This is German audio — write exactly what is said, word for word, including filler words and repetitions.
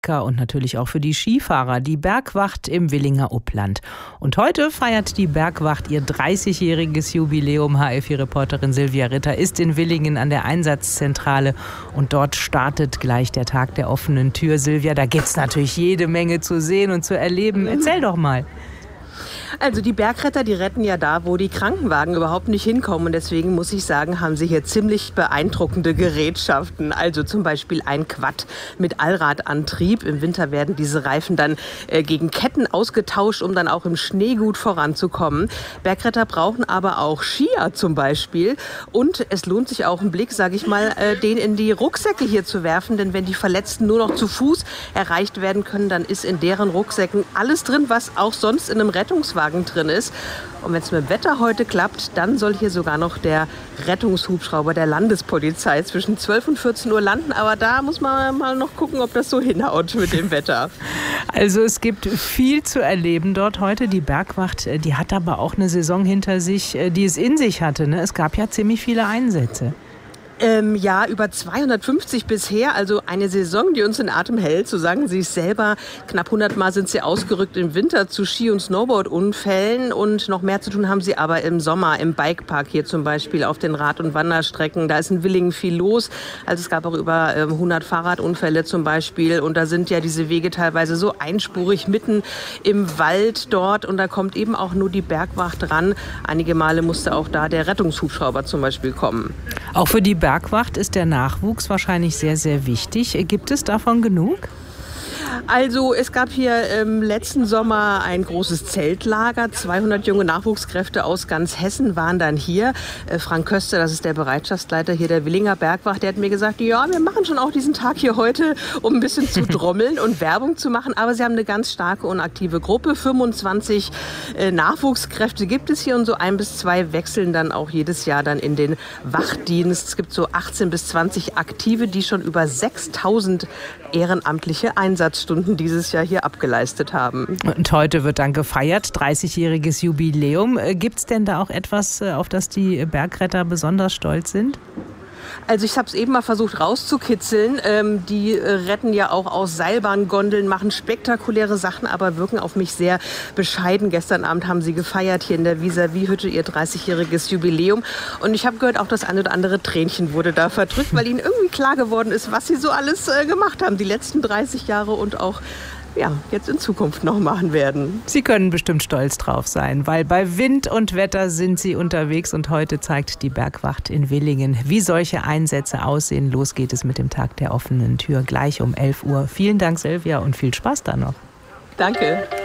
und natürlich auch für die Skifahrer, die Bergwacht im Willinger Upland. Und heute feiert die Bergwacht ihr dreißigjähriges Jubiläum. H L vier-Reporterin Silvia Ritter ist in Willingen an der Einsatzzentrale und dort startet gleich der Tag der offenen Tür. Silvia, da gibt's natürlich jede Menge zu sehen und zu erleben. Erzähl doch mal. Also die Bergretter, die retten ja da, wo die Krankenwagen überhaupt nicht hinkommen. Und deswegen muss ich sagen, haben sie hier ziemlich beeindruckende Gerätschaften. Also zum Beispiel ein Quad mit Allradantrieb. Im Winter werden diese Reifen dann äh, gegen Ketten ausgetauscht, um dann auch im Schnee gut voranzukommen. Bergretter brauchen aber auch Skier zum Beispiel. Und es lohnt sich auch ein Blick, sage ich mal, äh, den in die Rucksäcke hier zu werfen. Denn wenn die Verletzten nur noch zu Fuß erreicht werden können, dann ist in deren Rucksäcken alles drin, was auch sonst in einem Rettungswagen drin ist. Und wenn es mit dem Wetter heute klappt, dann soll hier sogar noch der Rettungshubschrauber der Landespolizei zwischen zwölf und vierzehn Uhr landen. Aber da muss man mal noch gucken, ob das so hinhaut mit dem Wetter. Also es gibt viel zu erleben dort heute. Die Bergwacht, die hat aber auch eine Saison hinter sich, die es in sich hatte, ne? Es gab ja ziemlich viele Einsätze. Ähm, ja, über zweihundertfünfzig bisher, also eine Saison, die uns in Atem hält, so sagen sie es selber. Knapp hundert Mal sind sie ausgerückt im Winter zu Ski- und Snowboard-Unfällen und noch mehr zu tun haben sie aber im Sommer im Bikepark hier zum Beispiel auf den Rad- und Wanderstrecken. Da ist in Willingen viel los. Also es gab auch über ähm, hundert Fahrradunfälle zum Beispiel und da sind ja diese Wege teilweise so einspurig mitten im Wald dort und da kommt eben auch nur die Bergwacht ran. Einige Male musste auch da der Rettungshubschrauber zum Beispiel kommen. Auch für die Bergwacht ist der Nachwuchs wahrscheinlich sehr, sehr wichtig. Gibt es davon genug? Also es gab hier im letzten Sommer ein großes Zeltlager. zweihundert junge Nachwuchskräfte aus ganz Hessen waren dann hier. Äh, Frank Köster, das ist der Bereitschaftsleiter hier der Willinger Bergwacht, der hat mir gesagt, ja, wir machen schon auch diesen Tag hier heute, um ein bisschen zu trommeln und Werbung zu machen. Aber sie haben eine ganz starke und aktive Gruppe. fünfundzwanzig äh, Nachwuchskräfte gibt es hier und so ein bis zwei wechseln dann auch jedes Jahr dann in den Wachdienst. Es gibt so achtzehn bis zwanzig Aktive, die schon über sechstausend ehrenamtliche Einsatzstunden dieses Jahr hier abgeleistet haben. Und heute wird dann gefeiert, dreißigjähriges Jubiläum. Gibt es denn da auch etwas, auf das die Bergretter besonders stolz sind? Also ich habe es eben mal versucht rauszukitzeln. Ähm, die äh, retten ja auch aus Seilbahngondeln, machen spektakuläre Sachen, aber wirken auf mich sehr bescheiden. Gestern Abend haben sie gefeiert hier in der Vis-à-vis-Hütte ihr dreißigjähriges Jubiläum. Und ich habe gehört, auch das eine oder andere Tränchen wurde da verdrückt, weil ihnen irgendwie klar geworden ist, was sie so alles äh, gemacht haben, die letzten dreißig Jahre und auch ja, jetzt in Zukunft noch machen werden. Sie können bestimmt stolz drauf sein, weil bei Wind und Wetter sind Sie unterwegs und heute zeigt die Bergwacht in Willingen, wie solche Einsätze aussehen. Los geht es mit dem Tag der offenen Tür gleich um elf Uhr. Vielen Dank, Silvia, und viel Spaß da noch. Danke.